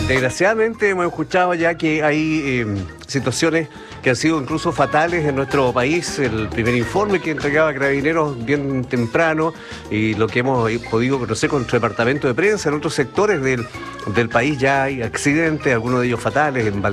Desgraciadamente hemos escuchado ya que hay situaciones que han sido incluso fatales en nuestro país. El primer informe que entregaba Carabineros bien temprano y lo que hemos podido conocer con nuestro departamento de prensa en otros sectores del país, ya hay accidentes, algunos de ellos fatales en